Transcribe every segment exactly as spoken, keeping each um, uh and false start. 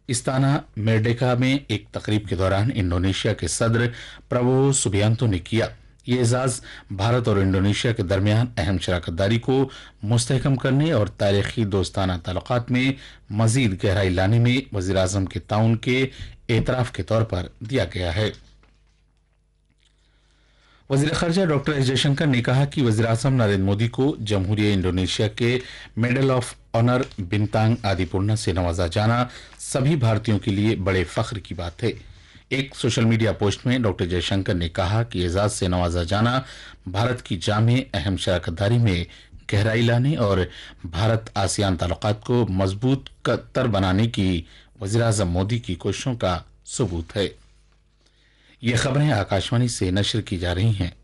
Istana मेर्डेका में एक तकरीब के दौरान इंडोनेशिया के सदर प्रबोवो सुबियांतो ने किया। ये एजाज भारत और इंडोनेशिया के दरमियान अहम शराकतदारी को मुस्तहकम करने और तारीखी दोस्ताना ताल्लुकात में मजीद गहराई लाने में वजीर आजम के ताउन के एतराफ के तौर पर दिया गया है। वजीर खारजा डॉक्टर एस जयशंकर ने कहा कि वजीर आजम नरेंद्र मोदी को जमहूरिया इंडोनेशिया के मेडल ऑफ ऑनर बिंतांग आदिपूर्णा से नवाजा जाना सभी भारतीयों के लिए बड़े फख्र की बात है। एक सोशल मीडिया पोस्ट में डॉक्टर जयशंकर ने कहा कि एजाज से नवाजा जाना भारत की जामे अहम शराकतदारी में गहराई लाने और भारत आसियान ताल्लुकात को मजबूत तर बनाने की वजीर आजम मोदी की कोशिशों का सबूत है। ये खबरें आकाशवाणी से नशर की जा रही हैं।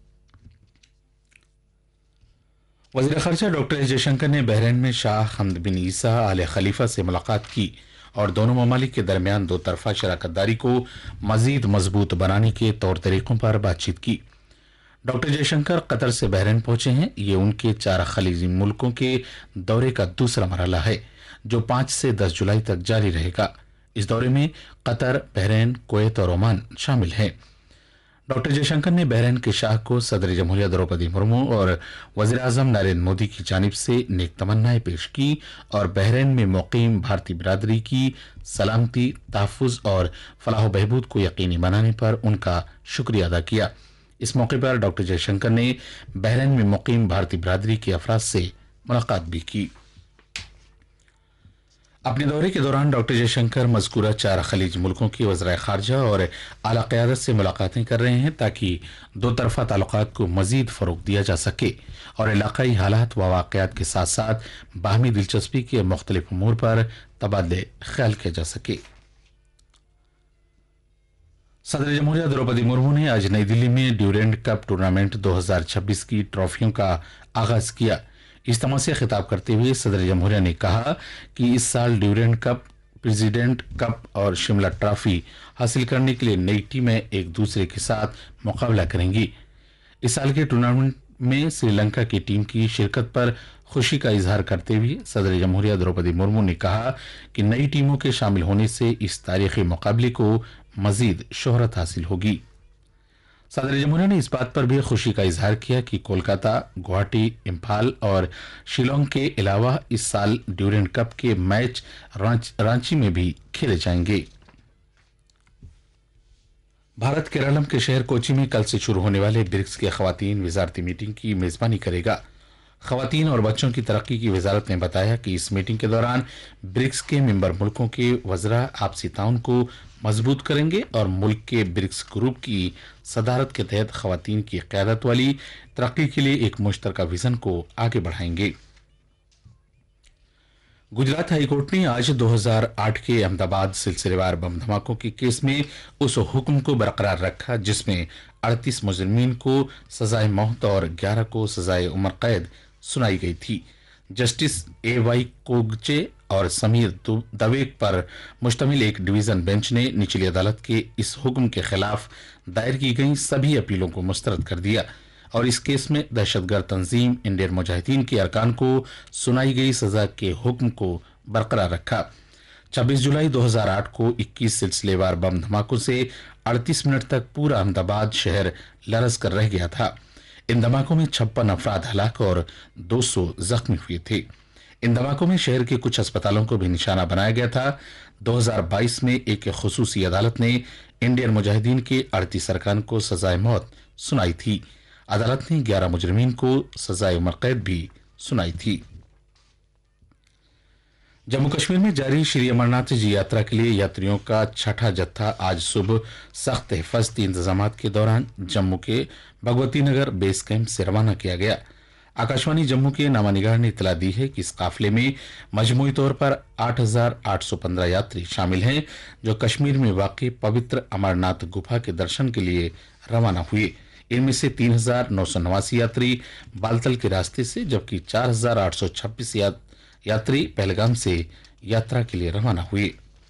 वजीर खारजा डॉक्टर एस जयशंकर ने बहरीन में शाह हमद बिन ईसा आल खलीफा से मुलाकात की और दोनों ममालिक के दरमियान दो तरफा शराकतदारी को मजीद मजबूत बनाने के तौर तरीकों पर बातचीत की। डॉक्टर जयशंकर कतर से बहरीन पहुंचे हैं। ये उनके चार खलीजी मुल्कों के दौरे का दूसरा मरहला है जो पांच से दस जुलाई तक जारी रहेगा। इस दौरे में कतर, बहरीन, कुवैत और ओमान शामिल हैं। डॉक्टर जयशंकर ने बहरीन के शाह को सदर जमहूरिया द्रौपदी मुर्मू और वजीर आजम नरेंद्र मोदी की जानिब से नेक तमन्नाएं पेश की और बहरीन में मुकीम भारतीय बिरादरी की सलामती, तहफ़्फ़ुज़ और फलाह बहबूद को यकीनी बनाने पर उनका शुक्रिया अदा किया। इस मौके पर डॉक्टर जयशंकर ने बहरीन में मुकीम भारतीय बिरादरी के अफराद से मुलाकात भी की। अपने दौरे के दौरान डॉक्टर जयशंकर मज़कूरा चार खलीज मुल्कों की वज़राए खारजा और आला क़यादत से मुलाकातें कर रहे हैं ताकि दो तरफा ताल्लुकात को मजीद फ़रोग़ दिया जा सके और इलाक़ाई हालात व वाक़यात के साथ साथ बाहमी दिलचस्पी के मुख्तलिफ उमूर पर तबादले ख्याल किया जा सके। सदर जमहूरिया द्रौपदी मुर्मू ने आज नई दिल्ली में ड्यूरेंट कप टूर्नामेंट दो हजार छब्बीस की ट्रॉफियों का आगाज किया। इज्तिमा से खिताब करते हुए सदर जमहूरिया ने कहा कि इस साल ड्यूरेंट कप, प्रेसिडेंट कप और शिमला ट्रॉफी हासिल करने के लिए नई टीमें एक दूसरे के साथ मुकाबला करेंगी। इस साल के टूर्नामेंट में श्रीलंका की टीम की शिरकत पर खुशी का इजहार करते हुए सदर जमहूरिया द्रौपदी मुर्मू ने कहा कि नई टीमों के शामिल होने से इस तारीखी मुकाबले को मजीद शोहरत हासिल होगी। सदर जमहूरिया ने इस बात पर भी खुशी का इजहार किया कि कोलकाता, गुवाहाटी, इम्फाल और शिलोंग के अलावा इस साल ड्यूरेंट कप के मैच रांच, रांची में भी खेले जाएंगे। भारत केरलम के शहर कोची में कल से शुरू होने वाले ब्रिक्स के खवातीन वजारती मीटिंग की मेजबानी करेगा। खवातीन और बच्चों की तरक्की की वजारत ने बताया कि इस मीटिंग के दौरान ब्रिक्स के मेंबर मुल्कों के वज़रा आपसी ताउन को मजबूत करेंगे और मुल्क के ब्रिक्स ग्रुप की सदारत के तहत खवातीन की क़यादत वाली तरक्की के लिए एक मुश्तरका विजन को आगे बढ़ाएंगे। गुजरात हाईकोर्ट ने आज दो हजार आठ के अहमदाबाद सिलसिलेवार बम धमाकों के केस में उस हुक्म को बरकरार रखा जिसमें अड़तीस मुजरिमीन को सजाए मौत और ग्यारह को सजाए उम्र कैद सुनाई गई थी। जस्टिस ए वाई कोगचे और समीर दवेक पर मुश्तमिल एक डिवीजन बेंच ने निचली अदालत के इस हुक्म के खिलाफ दायर की गई सभी अपीलों को मुस्तरद कर दिया और इस केस में दहशतगर्द तंजीम इंडियन मुजाहिदीन के अरकान को सुनाई गई सजा के हुक्म को बरकरार रखा। छब्बीस जुलाई दो हजार आठ को इक्कीस सिलसिलेवार बम धमाकों से अड़तीस मिनट तक पूरा अहमदाबाद शहर लरज कर रह गया था। इन धमाकों में छप्पन अफराद हलाक और दो सौ जख्मी हुए थे। इन धमाकों में शहर के कुछ अस्पतालों को भी निशाना बनाया गया था। दो हजार बाईस में एक खुसूसी अदालत ने इंडियन मुजाहिदीन के अड़तीस अरकान को सजाए मौत सुनाई थी। अदालत ने ग्यारह मुजरिमीन को सजाए उम्र कैद भी सुनाई थी। जम्मू कश्मीर में जारी श्री अमरनाथ जी यात्रा के लिए यात्रियों का छठा जत्था आज सुबह सख्त हिफाजती इंतजामात के दौरान जम्मू के भगवती नगर बेस कैंप से रवाना किया गया। आकाशवाणी जम्मू के नामा निगार ने इतला दी है कि इस काफिले में मजमूई तौर पर आठ हजार आठ सौ पंद्रह यात्री शामिल हैं जो कश्मीर में वाक़ई पवित्र अमरनाथ गुफा के दर्शन के लिए रवाना हुए। इनमें से तीन हजार नौ सौ नवासी यात्री बालतल के रास्ते से जबकि चार हजार आठ सौ छब्बीस यात्री पहलगाम से यात्रा के लिए रवाना हुए।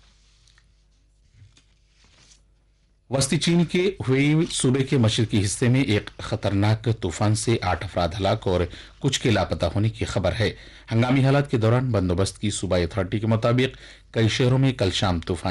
वस्ती चीन के हुई सूबे के मशरकी हिस्से में एक खतरनाक तूफान से आठ अफराद हलाक और कुछ के लापता होने की खबर है। हंगामी हालात के दौरान बंदोबस्त की सूबाई अथॉरिटी के मुताबिक कई शहरों में कल शाम तूफान